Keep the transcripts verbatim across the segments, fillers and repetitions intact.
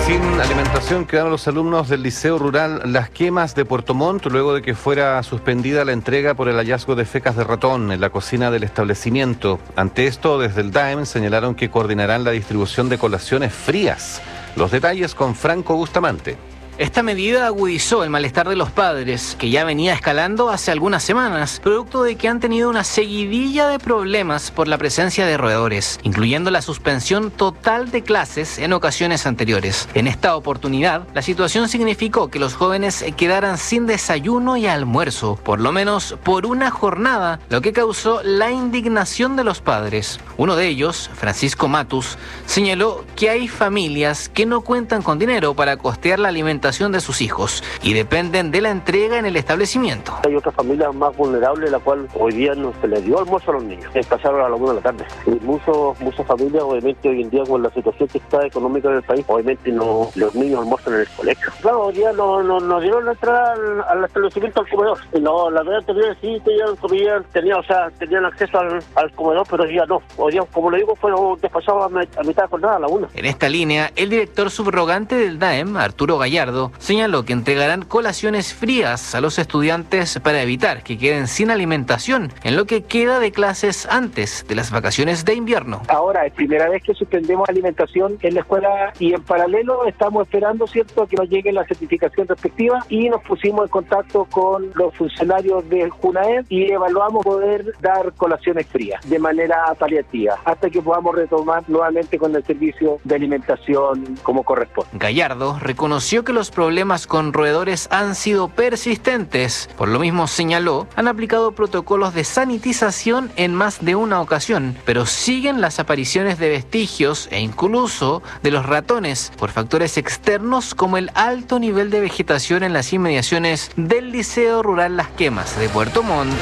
Sin alimentación quedaron los alumnos del Liceo Rural Las Quemas de Puerto Montt luego de que fuera suspendida la entrega por el hallazgo de fecas de ratón en la cocina del establecimiento. Ante esto, desde el D A E M señalaron que coordinarán la distribución de colaciones frías. Los detalles con Franco Bustamante. Esta medida agudizó el malestar de los padres, que ya venía escalando hace algunas semanas, producto de que han tenido una seguidilla de problemas por la presencia de roedores, incluyendo la suspensión total de clases en ocasiones anteriores. En esta oportunidad, la situación significó que los jóvenes quedaran sin desayuno y almuerzo, por lo menos por una jornada, lo que causó la indignación de los padres. Uno de ellos, Francisco Matus, señaló que hay familias que no cuentan con dinero para costear la alimentación de sus hijos y dependen de la entrega en el establecimiento. Hay otras familias más vulnerables, la cual hoy día no se les dio almuerzo a los niños, se pasaron a la una de la tarde. Y muchos, muchas familias, obviamente hoy en día con la situación que está económica del país, obviamente no, los niños almuerzan en el colegio. Claro, hoy día no, no, nos dieron la entrada al, al establecimiento al comedor. No, la verdad anterior sí tenían comida, tenían, o sea, tenían acceso al, al comedor, pero hoy día no. Hoy día, como lo digo, fueron despachados a, a mitad de jornada, a la una. En esta línea, el director subrogante del D A E M, Arturo Gallardo, señaló que entregarán colaciones frías a los estudiantes para evitar que queden sin alimentación en lo que queda de clases antes de las vacaciones de invierno. Ahora es primera vez que suspendemos alimentación en la escuela y en paralelo estamos esperando, cierto, que nos llegue la certificación respectiva y nos pusimos en contacto con los funcionarios del JUNAED y evaluamos poder dar colaciones frías de manera paliativa hasta que podamos retomar nuevamente con el servicio de alimentación como corresponde. Gallardo reconoció que los problemas con roedores han sido persistentes. Por lo mismo, señaló, han aplicado protocolos de sanitización en más de una ocasión, pero siguen las apariciones de vestigios e incluso de los ratones por factores externos como el alto nivel de vegetación en las inmediaciones del Liceo Rural Las Quemas de Puerto Montt.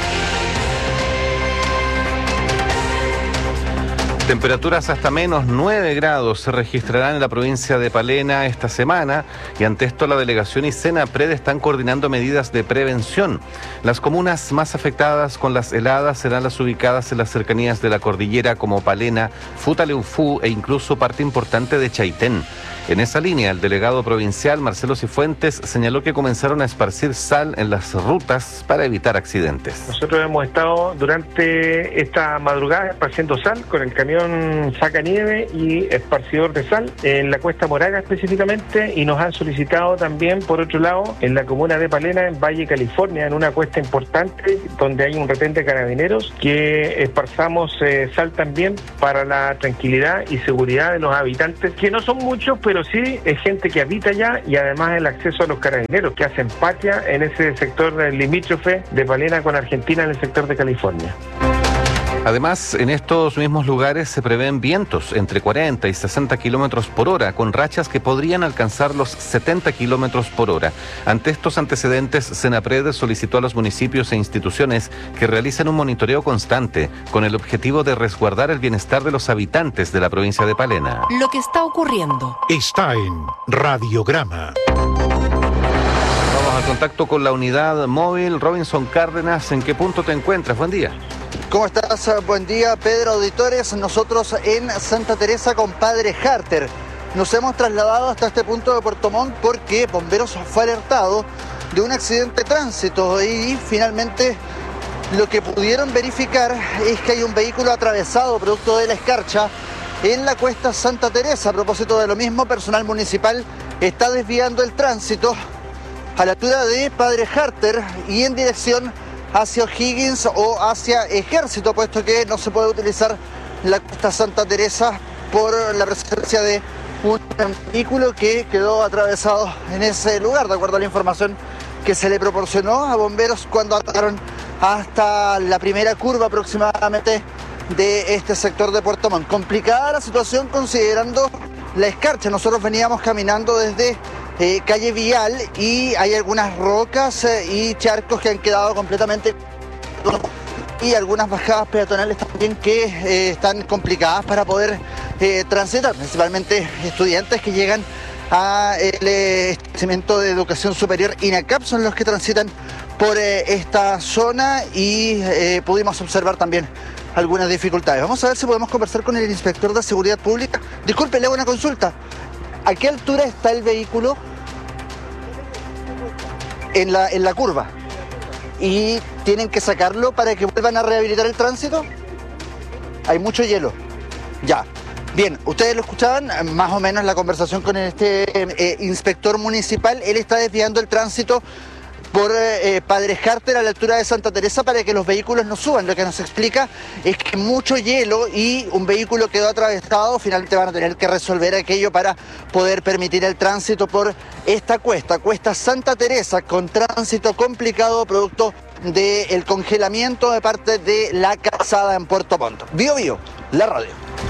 Temperaturas hasta menos nueve grados se registrarán en la provincia de Palena esta semana y ante esto la delegación y Senapred están coordinando medidas de prevención. Las comunas más afectadas con las heladas serán las ubicadas en las cercanías de la cordillera como Palena, Futaleufú e incluso parte importante de Chaitén. En esa línea, el delegado provincial Marcelo Cifuentes señaló que comenzaron a esparcir sal en las rutas para evitar accidentes. Nosotros hemos estado durante esta madrugada esparciendo sal con el camión saca nieve y esparcidor de sal en la Cuesta Moraga específicamente, y nos han solicitado también, por otro lado, en la comuna de Palena, en Valle, California, en una cuesta importante donde hay un retén de carabineros, que esparzamos eh, sal también para la tranquilidad y seguridad de los habitantes, que no son muchos, pero pero sí es gente que habita allá, y además el acceso a los carabineros que hacen patria en ese sector limítrofe de Palena con Argentina, en el sector de California. Además, en estos mismos lugares se prevén vientos entre cuarenta y sesenta kilómetros por hora, con rachas que podrían alcanzar los setenta kilómetros por hora. Ante estos antecedentes, Senapred solicitó a los municipios e instituciones que realicen un monitoreo constante con el objetivo de resguardar el bienestar de los habitantes de la provincia de Palena. Lo que está ocurriendo está en Radiograma. Vamos al contacto con la unidad móvil. Robinson Cárdenas, ¿en qué punto te encuentras? Buen día. ¿Cómo estás? Buen día, Pedro, auditores. Nosotros en Santa Teresa con Padre Harter. Nos hemos trasladado hasta este punto de Puerto Montt porque Bomberos fue alertado de un accidente de tránsito y finalmente lo que pudieron verificar es que hay un vehículo atravesado producto de la escarcha en la cuesta Santa Teresa. A propósito de lo mismo, personal municipal está desviando el tránsito a la altura de Padre Harter y en dirección hacia O'Higgins o hacia Ejército, puesto que no se puede utilizar la cuesta Santa Teresa por la presencia de un vehículo que quedó atravesado en ese lugar, de acuerdo a la información que se le proporcionó a bomberos cuando ataron hasta la primera curva aproximadamente de este sector de Puerto Montt. Complicada la situación considerando la escarcha. Nosotros veníamos caminando desde Eh, calle Vial y hay algunas rocas eh, y charcos que han quedado completamente, y algunas bajadas peatonales también que eh, están complicadas para poder eh, transitar, principalmente estudiantes que llegan a el eh, establecimiento de educación superior INACAP son los que transitan por eh, esta zona y eh, pudimos observar también algunas dificultades. Vamos a ver si podemos conversar con el inspector de seguridad pública. Disculpe, le hago una consulta. ¿A qué altura está el vehículo en la, en la curva? ¿Y tienen que sacarlo para que vuelvan a rehabilitar el tránsito? Hay mucho hielo. Ya. Bien, ustedes lo escuchaban, más o menos la conversación con este eh, inspector municipal. Él está desviando el tránsito por eh, Padre Harter a la altura de Santa Teresa para que los vehículos no suban. Lo que nos explica es que mucho hielo y un vehículo quedó atravesado. Finalmente van a tener que resolver aquello para poder permitir el tránsito por esta cuesta, cuesta Santa Teresa, con tránsito complicado producto del congelamiento de parte de la calzada en Puerto Montt. Bio Bio, la radio.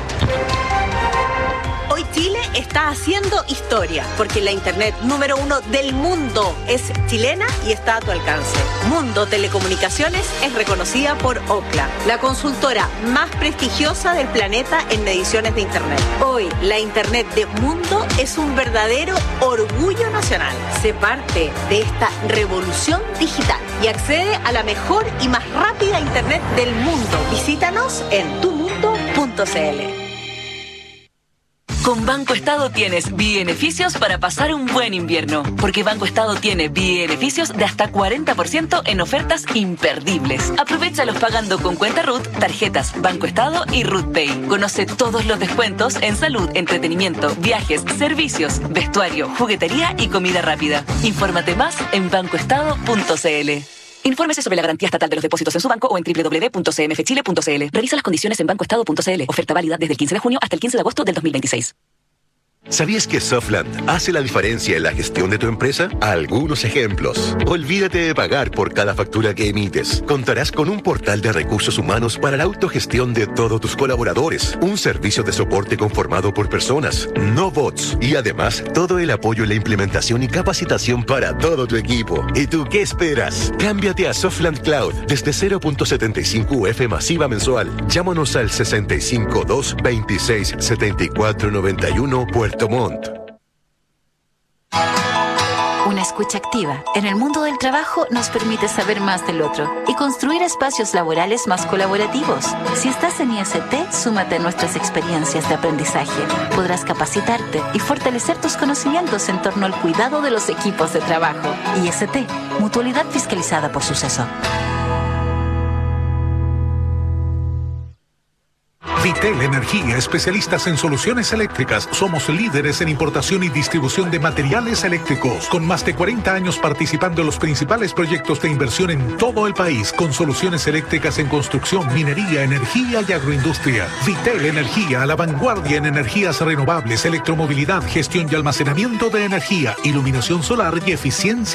Hoy Chile está haciendo historia, porque la internet número uno del mundo es chilena y está a tu alcance. Mundo Telecomunicaciones es reconocida por Ookla, la consultora más prestigiosa del planeta en mediciones de internet. Hoy, la internet de Mundo es un verdadero orgullo nacional. Sé parte de esta revolución digital y accede a la mejor y más rápida internet del mundo. Visítanos en tu mundo punto c l. Con Banco Estado tienes beneficios para pasar un buen invierno, porque Banco Estado tiene beneficios de hasta cuarenta por ciento en ofertas imperdibles. Aprovéchalos pagando con cuenta R U T, tarjetas Banco Estado y R U T Pay. Conoce todos los descuentos en salud, entretenimiento, viajes, servicios, vestuario, juguetería y comida rápida. Infórmate más en banco estado punto c l. Infórmese sobre la garantía estatal de los depósitos en su banco o en doble u doble u doble u punto c m f chile punto c l. Revisa las condiciones en banco estado punto c l. Oferta válida desde el quince de junio hasta el quince de agosto del dos mil veintiséis. ¿Sabías que Softland hace la diferencia en la gestión de tu empresa? Algunos ejemplos. Olvídate de pagar por cada factura que emites. Contarás con un portal de recursos humanos para la autogestión de todos tus colaboradores. Un servicio de soporte conformado por personas, no bots. Y además, todo el apoyo en la implementación y capacitación para todo tu equipo. ¿Y tú qué esperas? Cámbiate a Softland Cloud desde cero punto setenta y cinco U F masiva mensual. Llámanos al sesenta y cinco, dos, veintiséis, setenta y cuatro, noventa y uno Puerto Montt. Una escucha activa en el mundo del trabajo nos permite saber más del otro y construir espacios laborales más colaborativos. Si estás en I S T, súmate a nuestras experiencias de aprendizaje. Podrás capacitarte y fortalecer tus conocimientos en torno al cuidado de los equipos de trabajo. I S T, mutualidad fiscalizada por Suceso. Vitel Energía, especialistas en soluciones eléctricas. Somos líderes en importación y distribución de materiales eléctricos, con más de cuarenta años participando en los principales proyectos de inversión en todo el país, con soluciones eléctricas en construcción, minería, energía y agroindustria. Vitel Energía, a la vanguardia en energías renovables, electromovilidad, gestión y almacenamiento de energía, iluminación solar y eficiencia